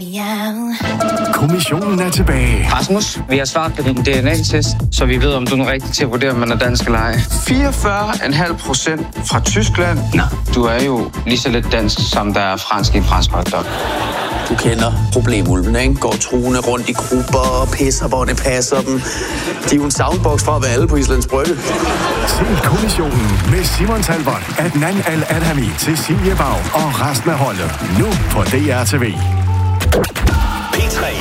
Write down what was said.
Kommissionen er tilbage. Rasmus, vi har svaret på din DNA-test, så vi ved, om du er rigtig til at vurdere, om man er dansk eller ej. 44,5% fra Tyskland. Nå, du er jo lige så lidt dansk, som der er fransk i en fransk hotdog. Du kender problemulven, ikke? Går truende rundt i grupper og pisser, hvor det passer dem. De er jo en soundbox fra at være alle på Islands Brygge. Se Kommissionen med Simon Talbot, Adnan Al-Adhami, Cecilie Bau og resten af holdet. Nu på DR TV. P3